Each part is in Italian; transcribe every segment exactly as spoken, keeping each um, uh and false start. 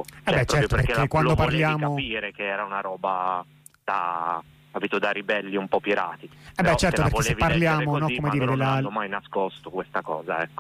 Eh cioè, beh, certo, perché, perché la, quando lo parliamo capire che era una roba da, capito, da ribelli un po' pirati. Eh Però beh, certo, se la perché se volevi leggere parliamo, così, no, come ma dire, loro non della... hanno mai nascosto questa cosa, ecco.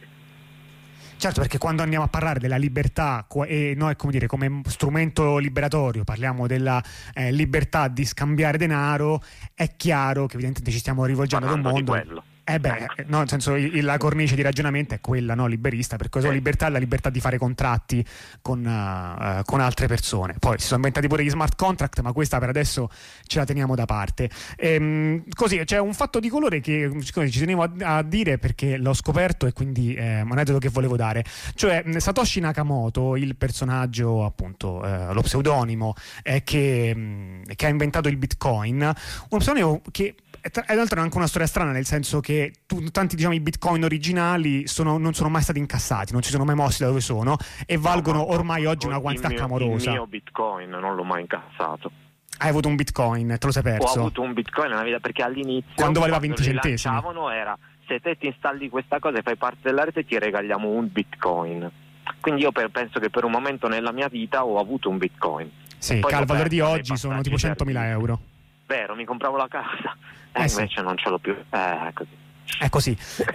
Certo, perché quando andiamo a parlare della libertà e noi, come dire, come strumento liberatorio parliamo della eh, libertà di scambiare denaro, è chiaro che evidentemente ci stiamo rivolgendo ad un Parlando mondo. di quello. Eh beh, Ecco. no, nel senso, il- la cornice di ragionamento è quella, no, liberista, perché la Eh. libertà è la libertà di fare contratti con, uh, con altre persone. Poi si sono inventati pure gli smart contract, ma questa per adesso ce la teniamo da parte. Ehm, così c'è un fatto di colore che scusi, ci tenevo a, a dire perché l'ho scoperto e quindi è un aneddoto che volevo dare. Cioè Satoshi Nakamoto, il personaggio, appunto, eh, lo pseudonimo eh, che, mh, che ha inventato il Bitcoin, uno pseudonimo che e tra l'altro è anche una storia strana, nel senso che tu, tanti diciamo i bitcoin originali sono, non sono mai stati incassati, non si sono mai mossi da dove sono e valgono No, ma, ormai ma, oggi una quantità il mio, clamorosa. Il mio bitcoin non l'ho mai incassato. Hai avuto un bitcoin, te lo sei perso? Ho avuto un bitcoin nella vita perché all'inizio quando valeva quando venti centesimi lanciavano era: se te ti installi questa cosa e fai parte della rete ti regaliamo un bitcoin. Quindi io per, penso che per un momento nella mia vita ho avuto un bitcoin. Sì, che al valore di oggi sono tipo centomila euro. Vero, mi compravo la casa e eh invece sì. non ce l'ho più. Eh, così. È così.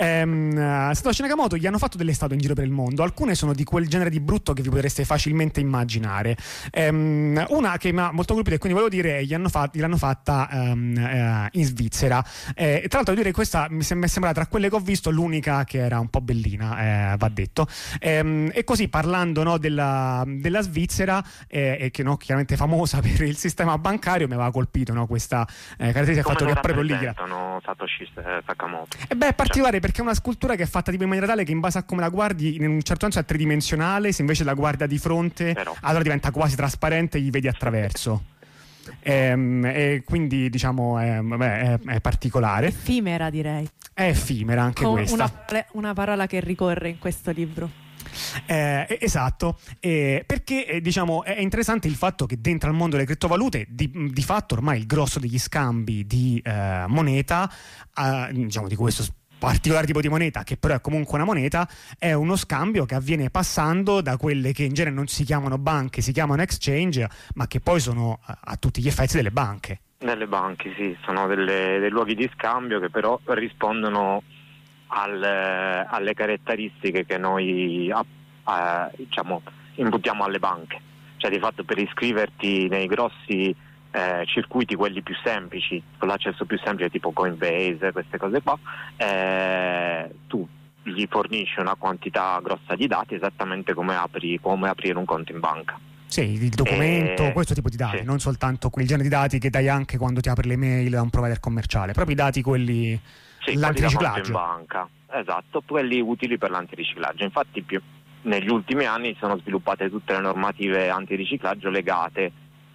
ehm, Satoshi Nakamoto gli hanno fatto delle statue in giro per il mondo, alcune sono di quel genere di brutto che vi potreste facilmente immaginare. Ehm, una che mi ha molto colpito e quindi volevo dire gli hanno fat- gliel'hanno fatta um, eh, in Svizzera. Eh, tra l'altro devo dire questa mi sembra sembrata tra quelle che ho visto l'unica che era un po' bellina, eh, va detto. Ehm, e così parlando, no, della, della Svizzera eh, e che, no, chiaramente famosa per il sistema bancario, mi aveva colpito, no, questa eh, caratteristica, il fatto che è proprio lì Satoshi Nakamoto. E beh, è particolare perché è una scultura che è fatta tipo in maniera tale che in base a come la guardi in un certo senso è tridimensionale, se invece la guardi di fronte Però. allora diventa quasi trasparente e gli vedi attraverso. e, e quindi diciamo è, vabbè, è, è particolare, effimera direi, è effimera anche Con questa una, una parola che ricorre in questo libro. Eh, esatto, eh, perché eh, diciamo è interessante il fatto che dentro al mondo delle criptovalute di, di fatto ormai il grosso degli scambi di eh, moneta, eh, diciamo di questo particolare tipo di moneta, che però è comunque una moneta, è uno scambio che avviene passando da quelle che in genere non si chiamano banche, si chiamano exchange, ma che poi sono a, a tutti gli effetti delle banche. Delle banche, sì, sono delle, dei luoghi di scambio che però rispondono Al, alle caratteristiche che noi eh, diciamo imputiamo alle banche, cioè di fatto per iscriverti nei grossi eh, circuiti, quelli più semplici, con l'accesso più semplice tipo Coinbase, queste cose qua, eh, tu gli fornisci una quantità grossa di dati esattamente come apri come aprire un conto in banca. Sì, il documento, e, questo tipo di dati, sì. Non soltanto quel genere di dati che dai anche quando ti apri le mail da un provider commerciale, proprio i dati quelli Sì, l'antiriciclaggio. in banca, esatto, quelli utili per l'antiriciclaggio. Infatti più, negli ultimi anni sono sviluppate tutte le normative antiriciclaggio legate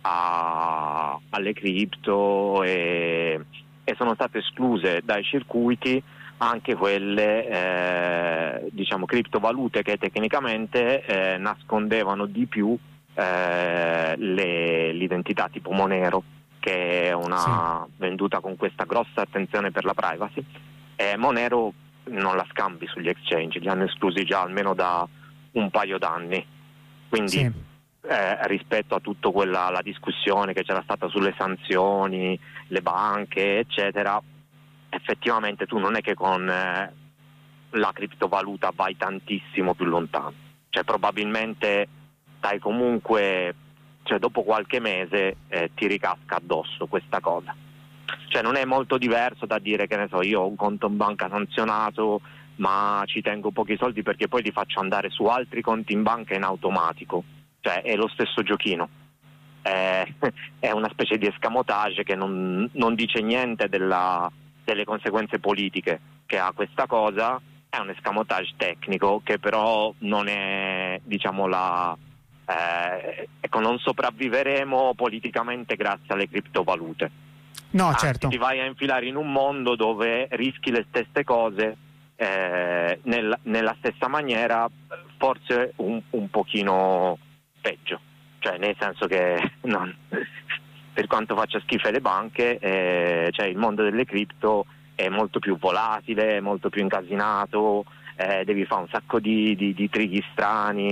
a, alle cripto e, e sono state escluse dai circuiti anche quelle eh, diciamo criptovalute che tecnicamente eh, nascondevano di più eh, le, l'identità, tipo Monero, che è una sì. venduta con questa grossa attenzione per la privacy. E Monero non la scambi sugli exchange, li hanno esclusi già almeno da un paio d'anni, quindi sì. eh, rispetto a tutta quella la discussione che c'era stata sulle sanzioni, le banche eccetera, effettivamente tu non è che con eh, la criptovaluta vai tantissimo più lontano, cioè probabilmente dai comunque, cioè dopo qualche mese eh, ti ricasca addosso questa cosa. Cioè non è molto diverso da dire che ne so, io ho un conto in banca sanzionato ma ci tengo pochi soldi perché poi li faccio andare su altri conti in banca in automatico, cioè è lo stesso giochino, è, è una specie di escamotage che non, non dice niente della, delle conseguenze politiche che ha questa cosa, è un escamotage tecnico che però non è, diciamo, la eh, ecco, non sopravviveremo politicamente grazie alle criptovalute. No, Anzi, certo. ti vai a infilare in un mondo dove rischi le stesse cose eh, nel, nella stessa maniera, forse un, un pochino peggio, cioè nel senso che non, per quanto faccia schifo le banche, eh, cioè il mondo delle cripto è molto più volatile, molto più incasinato, eh, devi fare un sacco di, di, di trighi strani,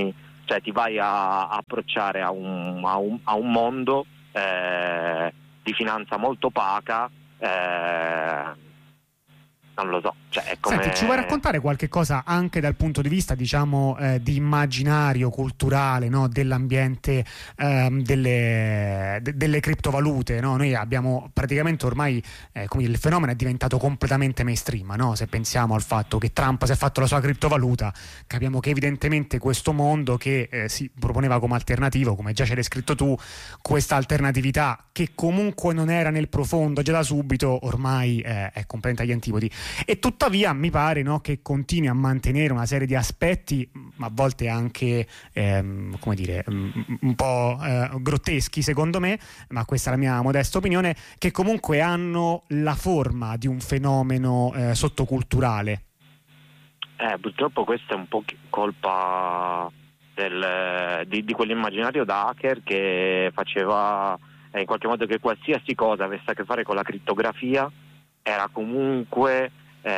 cioè ti vai a, a approcciare a un, a un, a un mondo eh, di finanza molto opaca, eh, non lo so, cioè è come... Senti, ci vuoi raccontare qualche cosa anche dal punto di vista, diciamo, eh, di immaginario culturale, no? Dell'ambiente ehm, delle, de, delle criptovalute, no? Noi abbiamo praticamente ormai, eh, come dire, il fenomeno è diventato completamente mainstream, no? Se pensiamo al fatto che Trump si è fatto la sua criptovaluta, capiamo che evidentemente questo mondo che eh, si proponeva come alternativo, come già c'era scritto tu, questa alternatività che comunque non era nel profondo già da subito, ormai eh, è completamente agli antipodi. E tuttavia mi pare, no, che continui a mantenere una serie di aspetti, a volte anche ehm, come dire, un po' eh, grotteschi secondo me, ma questa è la mia modesta opinione, che comunque hanno la forma di un fenomeno eh, sottoculturale. Eh, purtroppo questa è un po' colpa del, di, di quell'immaginario da hacker che faceva eh, in qualche modo che qualsiasi cosa avesse a che fare con la crittografia era comunque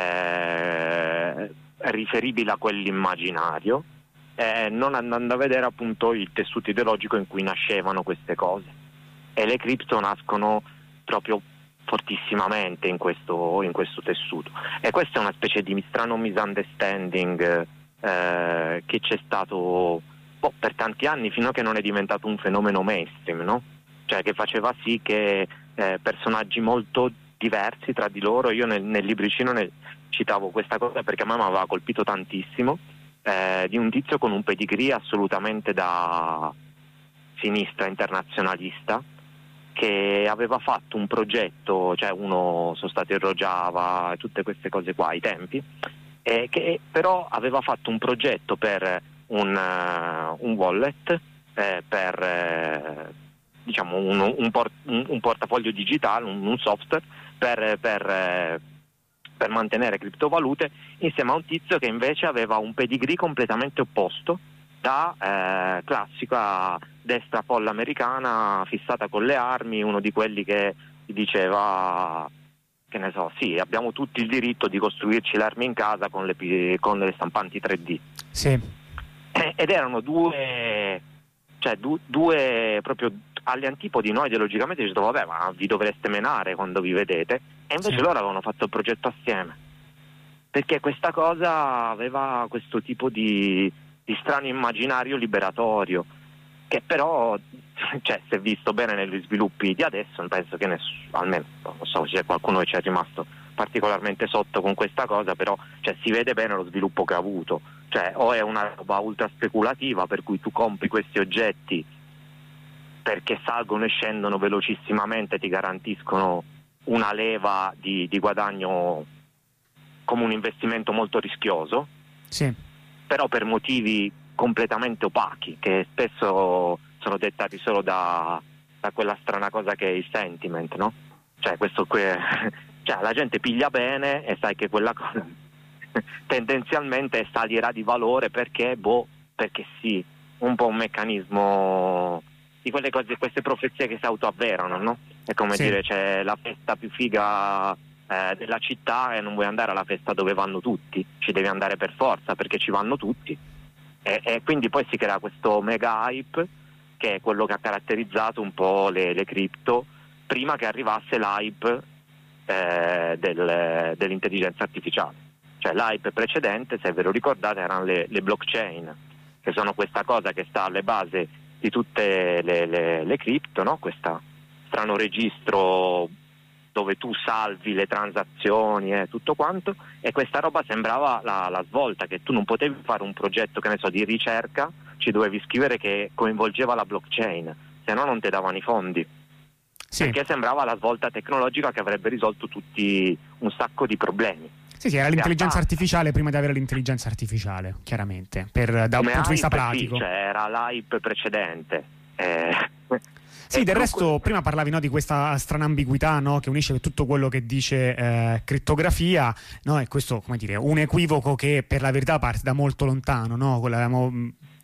eh, riferibile a quell'immaginario, eh, non andando a vedere appunto il tessuto ideologico in cui nascevano queste cose. E le cripto nascono proprio fortissimamente in questo, in questo tessuto. E questa è una specie di strano misunderstanding eh, che c'è stato boh, per tanti anni, fino a che non è diventato un fenomeno mainstream, no? Cioè che faceva sì che eh, personaggi molto diversi tra di loro, io nel, nel libricino ne citavo questa cosa perché a me mi aveva colpito tantissimo, eh, di un tizio con un pedigree assolutamente da sinistra internazionalista, che aveva fatto un progetto, cioè uno sostanzialmente Rojava e tutte queste cose qua ai tempi, e che però aveva fatto un progetto per un, uh, un wallet, eh, per eh, diciamo un, un, port, un, un portafoglio digitale, un, un software per, per, eh, per mantenere criptovalute, insieme a un tizio che invece aveva un pedigree completamente opposto, da eh, classica destra folle americana fissata con le armi, uno di quelli che diceva, che ne so, sì, abbiamo tutti il diritto di costruirci le armi in casa con le, con le stampanti tre D. Sì. Eh, ed erano due, cioè du, due proprio agli antipodi. Noi ideologicamente ci diciamo, vabbè, ma vi dovreste menare quando vi vedete, e invece sì, loro avevano fatto il progetto assieme, perché questa cosa aveva questo tipo di, di strano immaginario liberatorio, che però, cioè, se visto bene negli sviluppi di adesso, penso che nessuno, almeno non so se c'è qualcuno che ci è rimasto particolarmente sotto con questa cosa, però cioè, si vede bene lo sviluppo che ha avuto, cioè o è una roba ultra speculativa per cui tu compri questi oggetti perché salgono e scendono velocissimamente, ti garantiscono una leva di, di guadagno come un investimento molto rischioso, sì, però per motivi completamente opachi, che spesso sono dettati solo da, da quella strana cosa che è il sentiment, no? Cioè questo qui è, cioè la gente piglia bene e sai che quella cosa tendenzialmente salirà di valore perché boh, perché sì, un po' un meccanismo di quelle cose, queste profezie che si autoavverano, no? È come sì, dire, c'è la festa più figa eh, della città e non vuoi andare alla festa dove vanno tutti, ci devi andare per forza perché ci vanno tutti. E, e quindi poi si crea questo mega hype, che è quello che ha caratterizzato un po' le, le cripto prima che arrivasse l'hype eh, del, dell'intelligenza artificiale. Cioè l'hype precedente, se ve lo ricordate, erano le, le blockchain, che sono questa cosa che sta alle basi di tutte le, le, le cripto, no? Questo strano registro dove tu salvi le transazioni e tutto quanto, e questa roba sembrava la, la svolta, che tu non potevi fare un progetto, che ne so, di ricerca, ci dovevi scrivere che coinvolgeva la blockchain, se no non ti davano i fondi, sì, perché sembrava la svolta tecnologica che avrebbe risolto tutti un sacco di problemi. Sì, sì, era l'intelligenza artificiale prima di avere l'intelligenza artificiale, chiaramente, per, da un punto di vista pratico. Sì, cioè era l'hype precedente. Eh... Sì, del resto prima parlavi, no, di questa strana ambiguità, no, che unisce tutto quello che dice eh, crittografia, no, e questo, come dire, un equivoco che per la verità parte da molto lontano, no?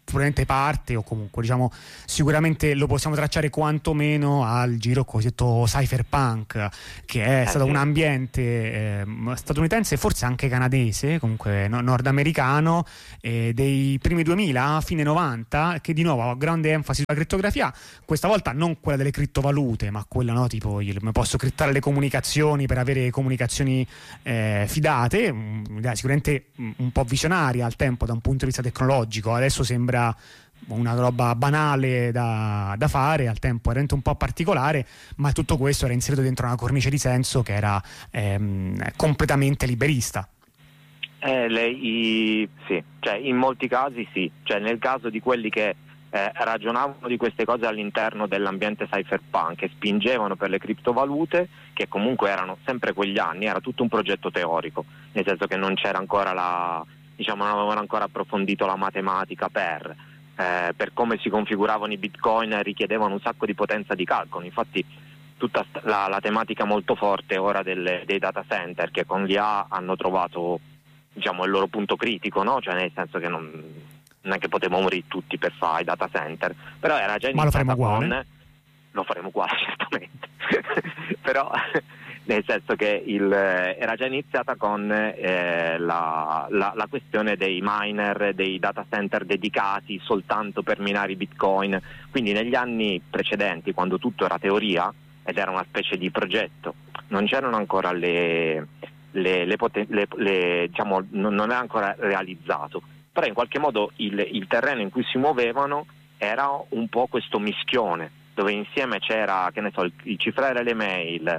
probabilmente parte, o comunque diciamo sicuramente lo possiamo tracciare quantomeno al giro cosiddetto cypherpunk, che è eh, stato sì. un ambiente eh, statunitense, forse anche canadese, comunque no, nordamericano, eh, dei primi duemila, fine novanta, che di nuovo ha grande enfasi sulla crittografia, questa volta non quella delle criptovalute, ma quella, no, tipo io come posso criptare le comunicazioni per avere comunicazioni eh, fidate, un'idea sicuramente un po' visionaria al tempo da un punto di vista tecnologico. Adesso sembra una roba banale da, da fare, al tempo era un po' particolare, ma tutto questo era inserito dentro una cornice di senso che era ehm, completamente liberista. Eh, lei, sì, cioè in molti casi sì, cioè nel caso di quelli che eh, ragionavano di queste cose all'interno dell'ambiente cypherpunk e spingevano per le criptovalute, che comunque erano sempre quegli anni, era tutto un progetto teorico, nel senso che non c'era ancora la, diciamo, non avevano ancora approfondito la matematica per, eh, per come si configuravano i bitcoin, richiedevano un sacco di potenza di calcolo. Infatti tutta la, la tematica molto forte ora delle, dei data center, che con l'I A hanno trovato, diciamo, il loro punto critico, no? Cioè nel senso che non, non è che potevamo morire tutti per fare i data center, però era già iniziata. Ma lo faremo uguale? Con, lo faremo uguale certamente però nel senso che il, era già iniziata con eh, la, la, la questione dei miner, dei data center dedicati soltanto per minare i bitcoin. Quindi negli anni precedenti, quando tutto era teoria ed era una specie di progetto, non c'erano ancora le, le, le, poten- le, le diciamo, non, non era ancora realizzato, però in qualche modo il, il terreno in cui si muovevano era un po' questo mischione, dove insieme c'era, che ne so, il, il cifrare le mail,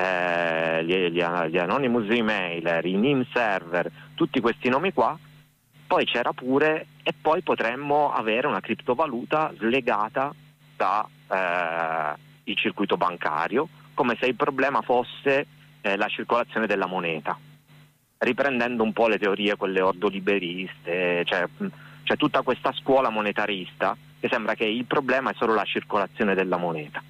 eh, gli, gli, gli anonymous email, i name server, tutti questi nomi qua. Poi c'era pure, e poi potremmo avere una criptovaluta slegata da eh, il circuito bancario, come se il problema fosse eh, la circolazione della moneta, riprendendo un po' le teorie, quelle ordoliberiste, cioè c'è tutta questa scuola monetarista che sembra che il problema è solo la circolazione della moneta,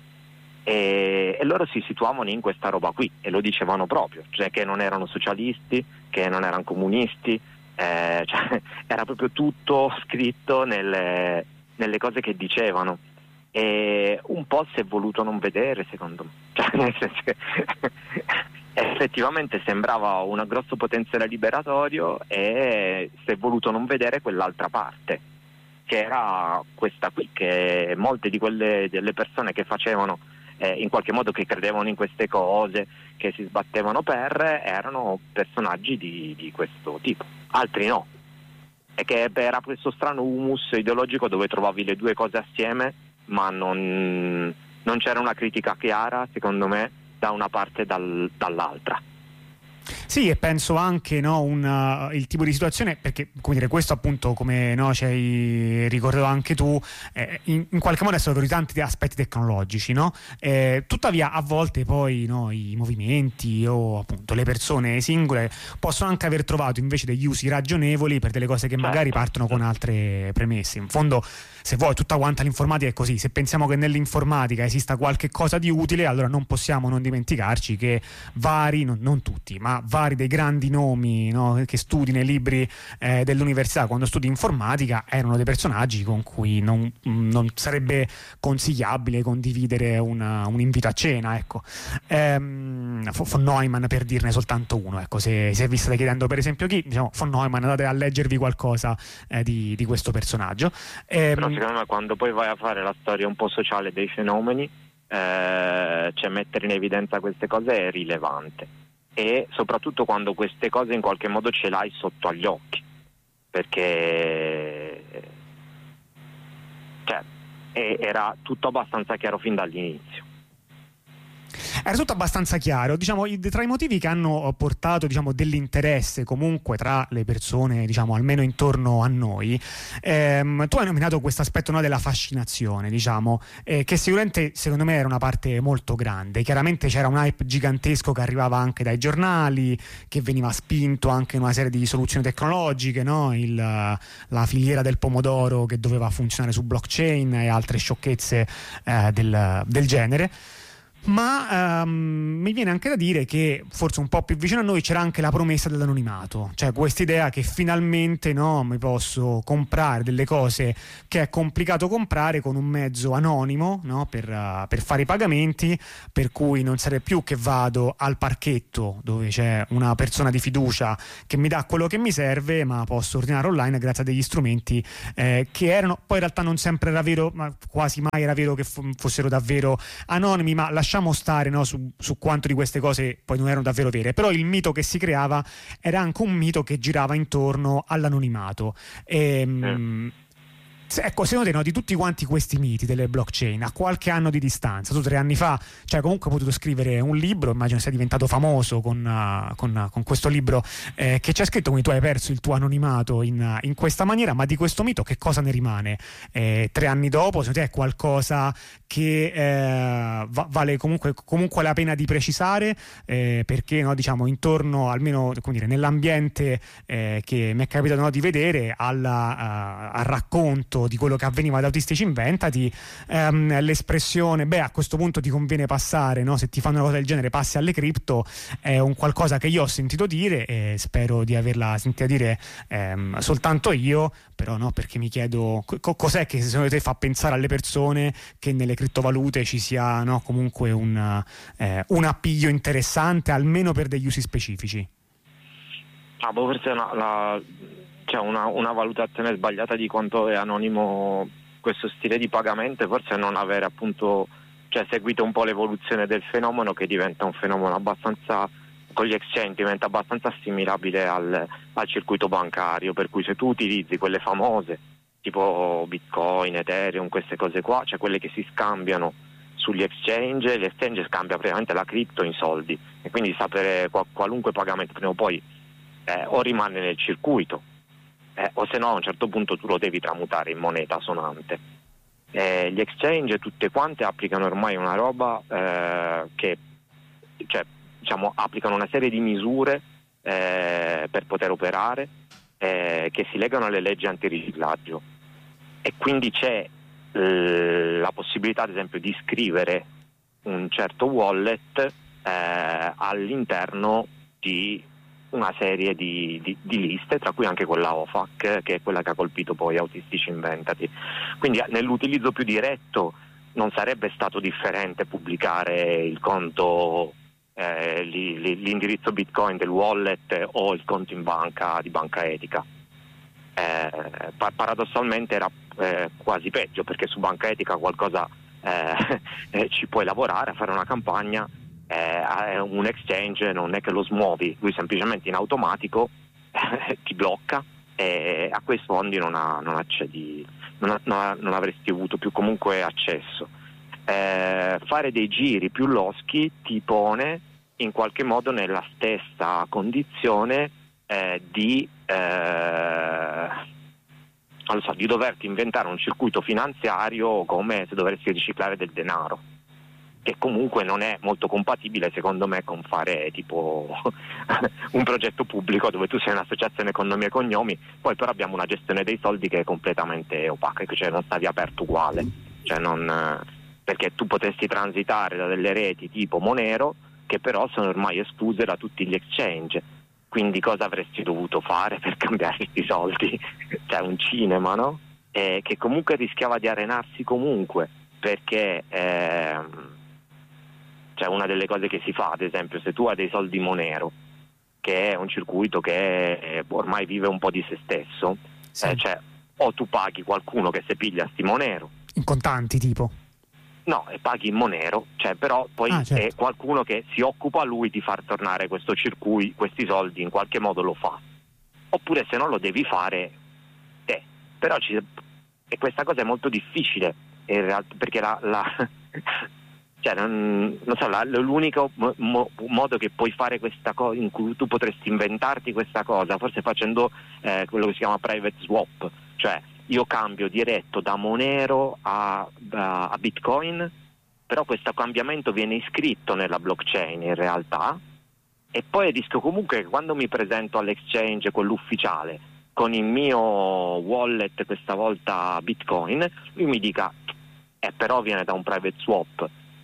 e, e loro si situavano in questa roba qui e lo dicevano proprio, cioè che non erano socialisti, che non erano comunisti, eh, cioè, era proprio tutto scritto nelle, nelle cose che dicevano, e un po' si è voluto non vedere, secondo me, cioè, nel senso che effettivamente sembrava un grosso potenziale liberatorio e si è voluto non vedere quell'altra parte, che era questa qui, che molte di quelle delle persone che facevano eh, in qualche modo, che credevano in queste cose, che si sbattevano per, erano personaggi di, di questo tipo, altri no, e che era questo strano humus ideologico dove trovavi le due cose assieme, ma non, non c'era una critica chiara, secondo me, da una parte e dal, dall'altra. Sì, e penso anche, no, un, uh, il tipo di situazione, perché come dire, questo appunto, come no, ci hai ricordato anche tu, eh, in, in qualche modo è stato per tanti aspetti tecnologici, no? Eh, tuttavia a volte poi, no, i movimenti o appunto le persone singole possono anche aver trovato invece degli usi ragionevoli per delle cose che magari partono con altre premesse. In fondo, se vuoi, tutta quanta l'informatica è così. Se pensiamo che nell'informatica esista qualche cosa di utile, allora non possiamo non dimenticarci che vari, non, non tutti, ma vari dei grandi nomi, no, che studi nei libri eh, dell'università quando studi informatica erano dei personaggi con cui non, non sarebbe consigliabile condividere una, un invito a cena, ecco. ehm, von Neumann, per dirne soltanto uno, ecco. Se, se vi state chiedendo per esempio chi, diciamo von Neumann, andate a leggervi qualcosa eh, di, di questo personaggio. ehm, Però secondo me quando poi vai a fare la storia un po' sociale dei fenomeni, eh, cioè mettere in evidenza queste cose è rilevante, e soprattutto quando queste cose in qualche modo ce l'hai sotto agli occhi, perché cioè, era tutto abbastanza chiaro fin dall'inizio. Era tutto abbastanza chiaro, diciamo, tra i motivi che hanno portato, diciamo, dell'interesse comunque tra le persone, diciamo, almeno intorno a noi. Ehm, tu hai nominato questo aspetto, no, della fascinazione, diciamo, eh, che sicuramente secondo me era una parte molto grande. Chiaramente c'era un hype gigantesco che arrivava anche dai giornali, che veniva spinto anche in una serie di soluzioni tecnologiche, no? Il, la filiera del pomodoro che doveva funzionare su blockchain e altre sciocchezze eh, del, del genere. Ma um, mi viene anche da dire che forse un po' più vicino a noi c'era anche la promessa dell'anonimato, cioè quest'idea che finalmente, no, mi posso comprare delle cose che è complicato comprare con un mezzo anonimo, no, per, uh, per fare i pagamenti, per cui non sarei più che vado al parchetto dove c'è una persona di fiducia che mi dà quello che mi serve, ma posso ordinare online grazie a degli strumenti eh, che erano, poi in realtà non sempre era vero, ma quasi mai era vero che f- fossero davvero anonimi, ma lasciamo stare, no, su, su quanto di queste cose poi non erano davvero vere. Però il mito che si creava era anche un mito che girava intorno all'anonimato. E, mm. Ecco, secondo te, no, di tutti quanti questi miti delle blockchain a qualche anno di distanza, tu tre anni fa, cioè comunque hai potuto scrivere un libro, immagino sei diventato famoso con, uh, con, uh, con questo libro eh, che c'è scritto, quindi tu hai perso il tuo anonimato in, uh, in questa maniera, ma di questo mito che cosa ne rimane? Eh, tre anni dopo, secondo te è qualcosa che eh, va, vale comunque, comunque la pena di precisare, eh, perché, no, diciamo, intorno, almeno come dire, nell'ambiente eh, che mi è capitato, no, di vedere alla, uh, al racconto di quello che avveniva ad Autistici Inventati, ehm, l'espressione beh, a questo punto ti conviene passare, no? Se ti fanno una cosa del genere passi alle cripto, è un qualcosa che io ho sentito dire e spero di averla sentita dire ehm, soltanto io, però no, perché mi chiedo co- cos'è che secondo te fa pensare alle persone che nelle criptovalute ci sia, no, comunque un, eh, un appiglio interessante almeno per degli usi specifici. Ah, boh, forse la, la... c'è una, una valutazione sbagliata di quanto è anonimo questo stile di pagamento, e forse non avere appunto, cioè seguito un po' l'evoluzione del fenomeno, che diventa un fenomeno abbastanza, con gli exchange diventa abbastanza assimilabile al, al circuito bancario, per cui se tu utilizzi quelle famose tipo Bitcoin, Ethereum, queste cose qua, cioè quelle che si scambiano sugli exchange, gli exchange scambia praticamente la cripto in soldi, e quindi sapere qualunque pagamento prima o poi eh, o rimane nel circuito, Eh, o se no a un certo punto tu lo devi tramutare in moneta sonante. Eh, gli exchange tutte quante applicano ormai una roba eh, che, cioè, diciamo, applicano una serie di misure eh, per poter operare eh, che si legano alle leggi antiriciclaggio, e quindi c'è eh, la possibilità ad esempio di iscrivere un certo wallet eh, all'interno di una serie di, di, di liste, tra cui anche quella O F A C, che è quella che ha colpito poi Autistici Inventati. Quindi nell'utilizzo più diretto non sarebbe stato differente pubblicare il conto, eh, li, li, l'indirizzo Bitcoin del wallet o il conto in banca di Banca Etica. Eh, pa- paradossalmente era eh, quasi peggio, perché su Banca Etica qualcosa eh, eh, ci puoi lavorare, a fare una campagna. Eh, un exchange non è che lo smuovi, lui semplicemente in automatico eh, ti blocca, e a quei fondi non, ha, non accedi, non, ha, non avresti avuto più comunque accesso. Eh, fare dei giri più loschi ti pone in qualche modo nella stessa condizione eh, di, eh, non lo so, di doverti inventare un circuito finanziario come se dovessi riciclare del denaro, che comunque non è molto compatibile secondo me con fare tipo un progetto pubblico dove tu sei un'associazione con nomi e cognomi, poi però abbiamo una gestione dei soldi che è completamente opaca, cioè non stavi aperto uguale, cioè non, perché tu potresti transitare da delle reti tipo Monero che però sono ormai escluse da tutti gli exchange, quindi cosa avresti dovuto fare per cambiare questi soldi? Cioè un cinema, no? E che comunque rischiava di arenarsi comunque, perché ehm, cioè una delle cose che si fa, ad esempio, se tu hai dei soldi Monero, che è un circuito che ormai vive un po' di se stesso, sì. eh, cioè o tu paghi qualcuno che se piglia sti Monero in contanti tipo, no, e paghi in Monero, cioè però poi ah, certo. è qualcuno che si occupa lui di far tornare questo circuito, questi soldi in qualche modo lo fa, oppure se non lo devi fare te, però ci, e questa cosa è molto difficile in realtà, perché la, la cioè non, non so, la, l'unico mo, modo che puoi fare questa cosa, in cui tu potresti inventarti questa cosa, forse facendo eh, quello che si chiama private swap, cioè io cambio diretto da Monero a, a, a Bitcoin, però questo cambiamento viene iscritto nella blockchain in realtà, e poi rischio comunque che quando mi presento all'exchange, quello ufficiale, con il mio wallet questa volta Bitcoin, lui mi dica eh, però viene da un private swap,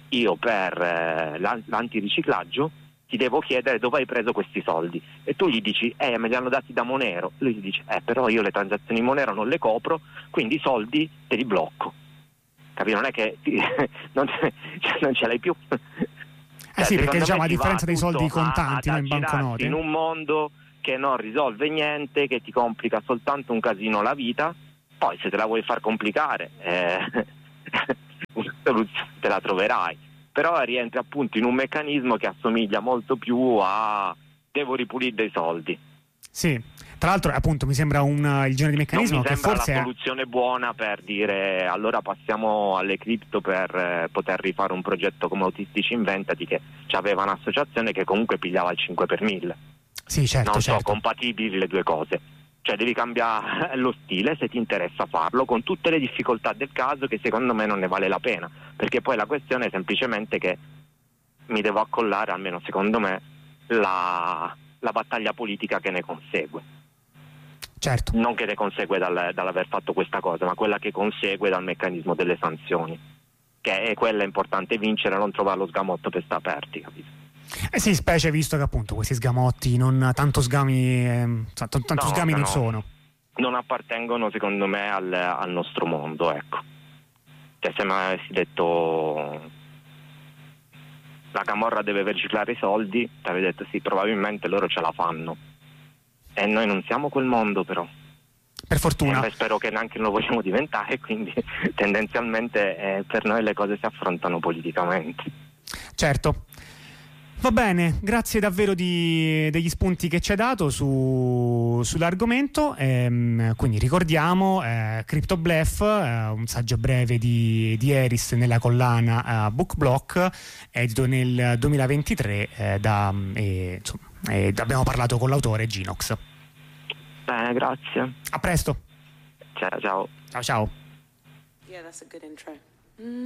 io per eh, l'an- l'antiriciclaggio ti devo chiedere dove hai preso questi soldi, e tu gli dici eh me li hanno dati da Monero, lui gli dice eh però io le transazioni Monero non le copro, quindi i soldi te li blocco, capito? Non è che ti, non, cioè, non ce l'hai più. Eh sì, Cioè, perché diciamo a differenza dei soldi tutto contanti, a, no, ad in banconote, in un mondo che non risolve niente, che ti complica soltanto un casino la vita. Poi se te la vuoi far complicare eh, una soluzione te la troverai, però rientri appunto in un meccanismo che assomiglia molto più a devo ripulire dei soldi. Sì, tra l'altro appunto mi sembra un, il genere di meccanismo non mi che sembra forse la è... soluzione buona per dire allora passiamo alle cripto per eh, poter rifare un progetto come Autistici Inventati, che aveva un'associazione che comunque pigliava il cinque per mille. Sì, certo, non certo. sono compatibili le due cose, cioè devi cambiare lo stile se ti interessa farlo, con tutte le difficoltà del caso, che secondo me non ne vale la pena, perché poi la questione è semplicemente che mi devo accollare, almeno secondo me, la, la battaglia politica che ne consegue. Certo. Non che ne consegue dal, dall'aver fatto questa cosa, ma quella che consegue dal meccanismo delle sanzioni, che è quella importante, vincere, non trovare lo sgamotto per sta aperti, capito? Eh sì, specie visto che appunto questi sgamotti non tanto sgami eh, tanto, tanto No, sgami no, non no. sono. Non appartengono secondo me al, al nostro mondo, ecco. Cioè, se mi avessi detto la camorra deve riciclare i soldi, ti avrei detto sì, probabilmente loro ce la fanno. E noi non siamo quel mondo, però. Per fortuna. E spero che neanche lo vogliamo diventare, quindi tendenzialmente eh, per noi le cose si affrontano politicamente. Certo. Va bene, grazie davvero di, degli spunti che ci hai dato su, sull'argomento. Ehm, quindi ricordiamo eh, Crypto Bluff, eh, un saggio breve di, di Eris nella collana eh, Book Block, edito nel duemilaventitré. Eh, da, eh, insomma, eh, abbiamo parlato con l'autore Ginox. Bene, grazie. A presto. Ciao, ciao. Ciao ciao. Yeah, that's a good intro.